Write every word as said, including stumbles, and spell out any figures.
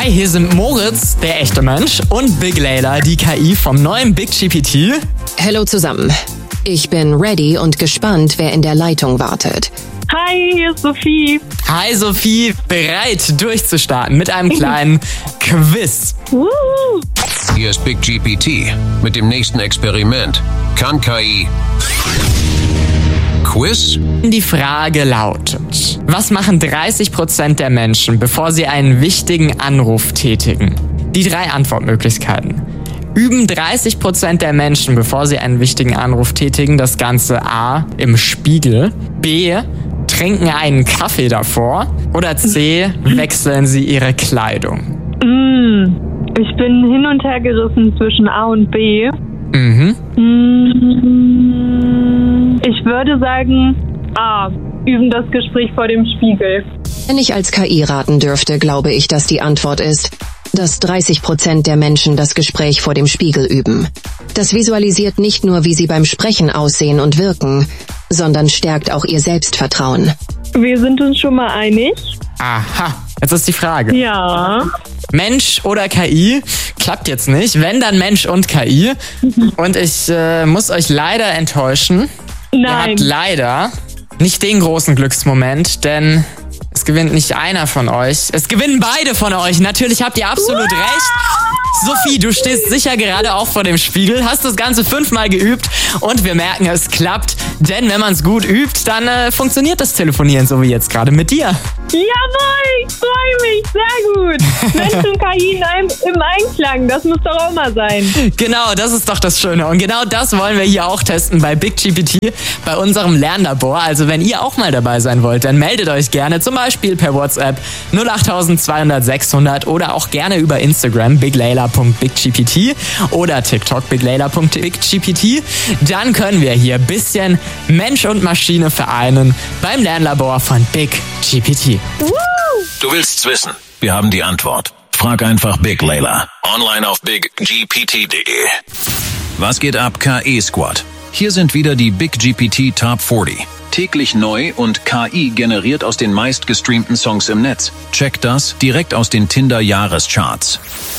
Hi, hier sind Moritz, der echte Mensch, und Big Layla, die K I vom neuen Big G P T. Hallo zusammen. Ich bin ready und gespannt, wer in der Leitung wartet. Hi, hier ist Sophie. Hi Sophie, bereit durchzustarten mit einem kleinen Quiz. Uh. Hier ist Big G P T mit dem nächsten Experiment. Kann K I Quiz? Die Frage lautet: Was machen dreißig Prozent der Menschen, bevor sie einen wichtigen Anruf tätigen? Die drei Antwortmöglichkeiten. Üben dreißig Prozent der Menschen, bevor sie einen wichtigen Anruf tätigen, das Ganze A. im Spiegel, B. trinken einen Kaffee davor oder C. wechseln sie ihre Kleidung? Mm, ich bin hin und her gerissen zwischen A und B. Mhm. Mm, ich würde sagen A. Üben das Gespräch vor dem Spiegel. Wenn ich als K I raten dürfte, glaube ich, dass die Antwort ist, dass dreißig Prozent der Menschen das Gespräch vor dem Spiegel üben. Das visualisiert nicht nur, wie sie beim Sprechen aussehen und wirken, sondern stärkt auch ihr Selbstvertrauen. Wir sind uns schon mal einig. Aha, jetzt ist die Frage. Ja. Mensch oder K I? Klappt jetzt nicht. Wenn, dann Mensch und K I. Und ich äh, muss euch leider enttäuschen. Ihr Nein. habt leider nicht den großen Glücksmoment, denn es gewinnt nicht einer von euch. Es gewinnen beide von euch. Natürlich habt ihr absolut recht. Sophie, du stehst sicher gerade auch vor dem Spiegel, hast das Ganze fünfmal geübt und wir merken, es klappt. Denn wenn man es gut übt, dann äh, funktioniert das Telefonieren, so wie jetzt gerade mit dir. Jawohl, ich freue mich, sehr gut. Mensch und K I in einem, im Einklang, das muss doch auch mal sein. Genau, das ist doch das Schöne. Und genau das wollen wir hier auch testen bei Big G P T, bei unserem Lernlabor. Also wenn ihr auch mal dabei sein wollt, dann meldet euch gerne, zum Beispiel per WhatsApp null acht zweihundert sechshundert oder auch gerne über Instagram biglayla punkt biggpt oder TikTok biglayla punkt biggpt. Dann können wir hier ein bisschen Mensch und Maschine vereinen beim Lernlabor von Big G P T. Du willst's wissen? Wir haben die Antwort. Frag einfach Big Layla. Online auf big g p t punkt d e. Was geht ab, K I-Squad? Hier sind wieder die Big G P T Top vierzig. Täglich neu und K I generiert aus den meistgestreamten Songs im Netz. Checkt das direkt aus den Tinder-Jahrescharts.